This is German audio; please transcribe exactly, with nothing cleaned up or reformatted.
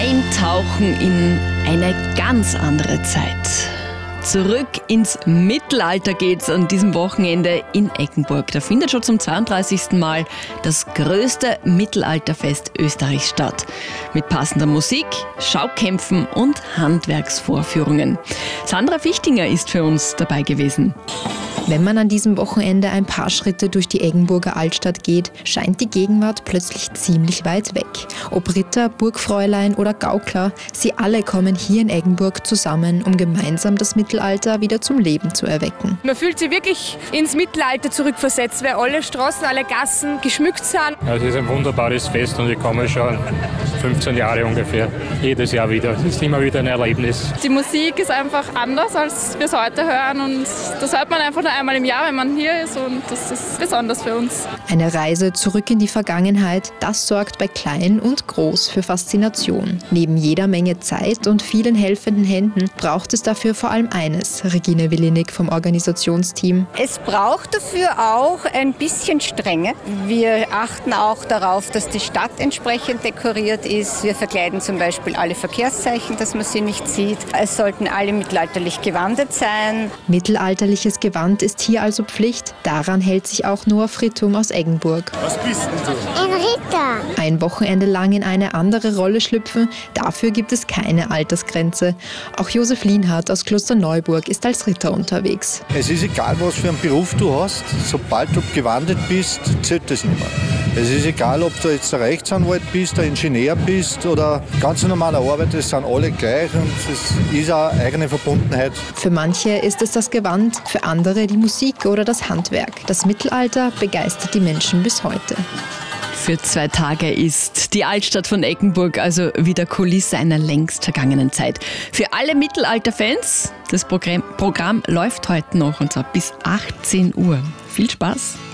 Eintauchen in eine ganz andere Zeit. Zurück ins Mittelalter geht's an diesem Wochenende in Eggenburg. Da findet schon zum zweiunddreißigsten Mal das größte Mittelalterfest Österreichs statt. Mit passender Musik, Schaukämpfen und Handwerksvorführungen. Sandra Fichtinger ist für uns dabei gewesen. Wenn man an diesem Wochenende ein paar Schritte durch die Eggenburger Altstadt geht, scheint die Gegenwart plötzlich ziemlich weit weg. Ob Ritter, Burgfräulein oder Gaukler, sie alle kommen hier in Eggenburg zusammen, um gemeinsam das Mittelalter wieder zum Leben zu erwecken. Man fühlt sich wirklich ins Mittelalter zurückversetzt, weil alle Straßen, alle Gassen geschmückt sind. Ja, es ist ein wunderbares Fest und ich komme schon fünfzehn Jahre ungefähr, jedes Jahr wieder. Es ist immer wieder ein Erlebnis. Die Musik ist einfach anders, als wir es heute hören, und das hört man einfach nur einmal im Jahr, wenn man hier ist, und das ist besonders für uns. Eine Reise zurück in die Vergangenheit, das sorgt bei Klein und Groß für Faszination. Neben jeder Menge Zeit und vielen helfenden Händen braucht es dafür vor allem eines, Regine Willinig vom Organisationsteam. Es braucht dafür auch ein bisschen Strenge. Wir achten auch darauf, dass die Stadt entsprechend dekoriert ist. Wir verkleiden zum Beispiel alle Verkehrszeichen, dass man sie nicht sieht. Es sollten alle mittelalterlich gewandet sein. Mittelalterliches Gewand ist hier also Pflicht. Daran hält sich auch Noah Frittum aus Eggenburg. Was bist denn du? Ein Ritter. Ein Wochenende lang in eine andere Rolle schlüpfen, dafür gibt es keine Altersgrenze. Auch Josef Lienhardt aus Klosterneuburg ist als Ritter unterwegs. Es ist egal, was für einen Beruf du hast, sobald du gewandet bist, zählt das nicht mehr. Es ist egal, ob du jetzt der Rechtsanwalt bist, der Ingenieur bist oder ganz normaler Arbeiter, es sind alle gleich und es ist auch eine eigene Verbundenheit. Für manche ist es das Gewand, für andere die Musik oder das Handwerk. Das Mittelalter begeistert die Menschen bis heute. Für zwei Tage ist die Altstadt von Eggenburg also wieder Kulisse einer längst vergangenen Zeit. Für alle Mittelalter-Fans, das Programm, Programm läuft heute noch, und zwar bis achtzehn Uhr. Viel Spaß!